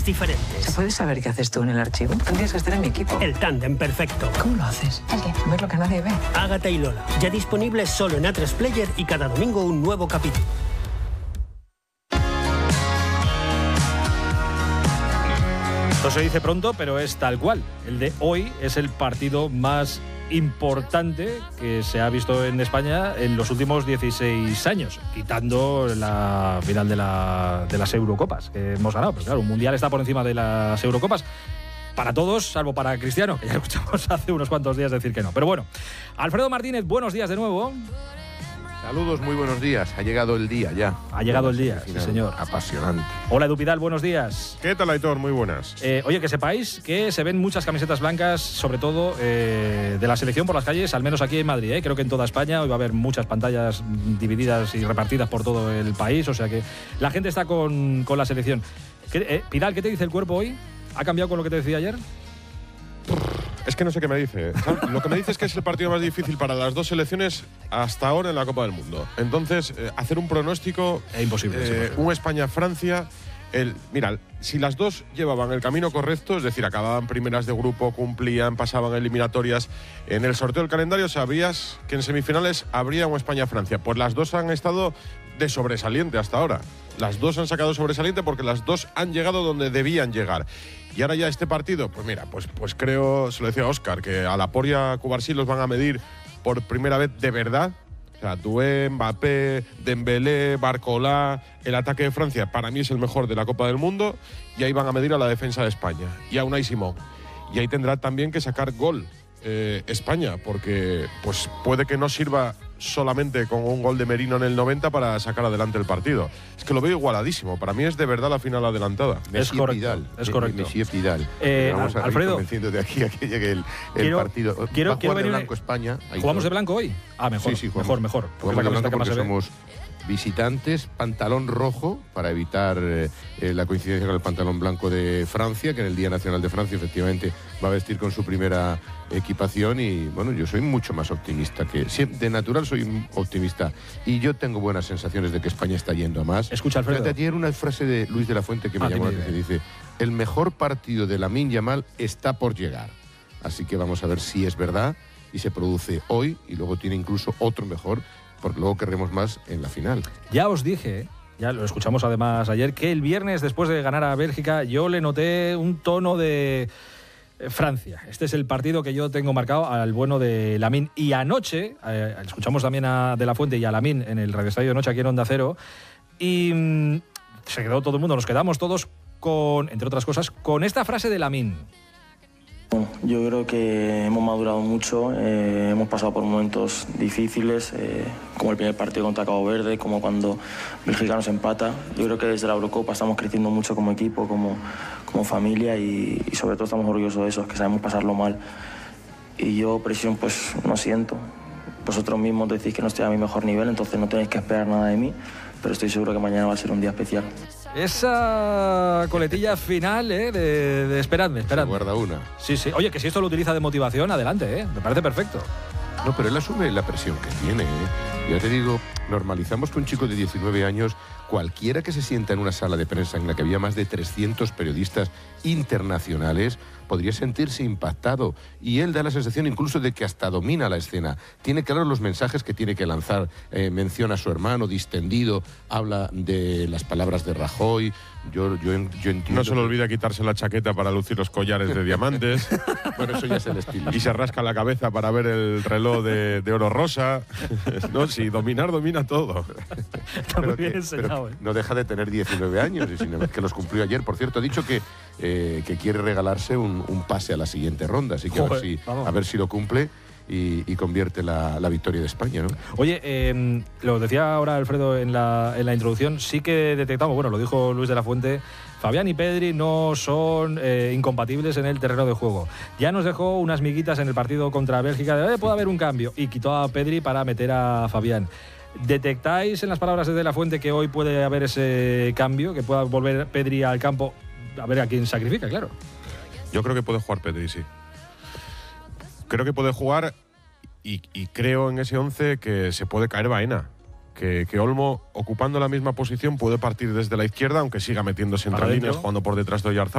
diferentes. ¿Se puede saber qué haces tú en el archivo? Tendrías que estar en mi equipo. El tándem perfecto. ¿Cómo lo haces? ¿El qué? Ver lo que nadie ve. Ágata y Lola, ya disponibles solo en A3 Player y cada domingo un nuevo capítulo. Esto se dice pronto, pero es tal cual. El de hoy es el partido más importante que se ha visto en España en los últimos 16 años, quitando la final de las Eurocopas que hemos ganado. Pero claro, un mundial está por encima de las Eurocopas. Para todos, salvo para Cristiano, que ya escuchamos hace unos cuantos días decir que no. Pero bueno, Alfredo Martínez, buenos días de nuevo. Saludos, muy buenos días. Ha llegado el día ya. Ha llegado el día, sí señor. Apasionante. Hola Edu Pidal, buenos días. ¿Qué tal, Aitor? Muy buenas. Oye, que sepáis que se ven muchas camisetas blancas, sobre todo de la selección por las calles, al menos aquí en Madrid. Creo que en toda España hoy va a haber muchas pantallas divididas y repartidas por todo el país, o sea que la gente está con la selección. Pidal, ¿qué te dice el cuerpo hoy? ¿Ha cambiado con lo que te decía ayer? Es que no sé qué me dice. Lo que me dice es que es el partido más difícil para las dos selecciones hasta ahora en la Copa del Mundo. Entonces, hacer un pronóstico… Es imposible. Un España-Francia… Mira, si las dos llevaban el camino correcto, es decir, acababan primeras de grupo, cumplían, pasaban eliminatorias, en el sorteo del calendario sabías que en semifinales habría un España-Francia. Pues las dos han estado de sobresaliente hasta ahora. Las dos han sacado sobresaliente porque las dos han llegado donde debían llegar. Y ahora ya este partido, pues mira, pues creo, se lo decía Óscar, que a Laporte y a Cubarsí los van a medir por primera vez de verdad. O sea, Doué, Mbappé, Dembélé, Barcola, el ataque de Francia para mí es el mejor de la Copa del Mundo y ahí van a medir a la defensa de España y a Unai Simón. Y ahí tendrá también que sacar gol España, porque pues puede que no sirva solamente con un gol de Merino en el 90 para sacar adelante el partido. Es que lo veo igualadísimo. Para mí es de verdad la final adelantada. Es correcto. Es correcto. Messi y Pidal. Vamos a Alfredo, ir convenciendo de aquí a que llegue el partido. Quiero venir de blanco España. ¿Jugamos de blanco hoy? Ah, mejor. Sí, mejor. Jugamos de blanco porque somos visitantes, pantalón rojo, para evitar la coincidencia con el pantalón blanco de Francia, que en el Día Nacional de Francia efectivamente va a vestir con su primera equipación. Y bueno, yo soy mucho más optimista que de natural, soy optimista y yo tengo buenas sensaciones de que España está yendo a más. Escucha, Alfredo. Fíjate, ayer una frase de Luis de la Fuente que me llamó la atención, dice: el mejor partido de Lamine Yamal está por llegar. Así que vamos a ver si es verdad y se produce hoy, y luego tiene incluso otro mejor, porque luego querremos más en la final. Ya os dije, ya lo escuchamos además ayer, que el viernes, después de ganar a Bélgica, yo le noté un tono de Francia. Este es el partido que yo tengo marcado al bueno de Lamine. Y anoche, escuchamos también a De la Fuente y a Lamine en el Radio Estadio de Noche aquí en Onda Cero, y se quedó todo el mundo, nos quedamos todos con, entre otras cosas, con esta frase de Lamine. Yo creo que hemos madurado mucho, hemos pasado por momentos difíciles, como el primer partido contra Cabo Verde, como cuando Bélgica nos empata. Yo creo que desde la Eurocopa estamos creciendo mucho como equipo, como familia, y sobre todo estamos orgullosos de eso, que sabemos pasarlo mal. Y yo presión pues no siento. Vosotros mismos decís que no estoy a mi mejor nivel, entonces no tenéis que esperar nada de mí, pero estoy seguro que mañana va a ser un día especial. Esa coletilla final, de esperadme. Se guarda una. Sí. Oye, que si esto lo utiliza de motivación, adelante, me parece perfecto. No, pero él asume la presión que tiene. Ya te digo, normalizamos que un chico de 19 años, cualquiera que se sienta en una sala de prensa en la que había más de 300 periodistas internacionales, podría sentirse impactado. Y él da la sensación incluso de que hasta domina la escena. Tiene claros los mensajes que tiene que lanzar. Menciona a su hermano distendido, habla de las palabras de Rajoy. Yo entiendo. No se le olvida quitarse la chaqueta para lucir los collares de diamantes. Bueno, eso ya es el estilo. Y se rasca la cabeza para ver el reloj de oro rosa. No, sí, domina todo. Está muy bien enseñado. No deja de tener 19 años, y sin embargo que los cumplió ayer. Por cierto, ha dicho que quiere regalarse un pase a la siguiente ronda, así que a ver si lo cumple y convierte la victoria de España, ¿no? Oye, lo decía ahora Alfredo en la introducción, sí que detectamos, bueno, lo dijo Luis de la Fuente, Fabián y Pedri no son incompatibles en el terreno de juego. Ya nos dejó unas miguitas en el partido contra Bélgica de puede haber un cambio, y quitó a Pedri para meter a Fabián. ¿Detectáis en las palabras de la Fuente que hoy puede haber ese cambio, que pueda volver Pedri al campo, a ver a quién sacrifica, claro? Yo creo que puede jugar Pedri, sí. Creo que puede jugar y creo en ese 11 que se puede caer Baena. Que Olmo, ocupando la misma posición, puede partir desde la izquierda, aunque siga metiéndose entre líneas, jugando por detrás de Oyarzabal.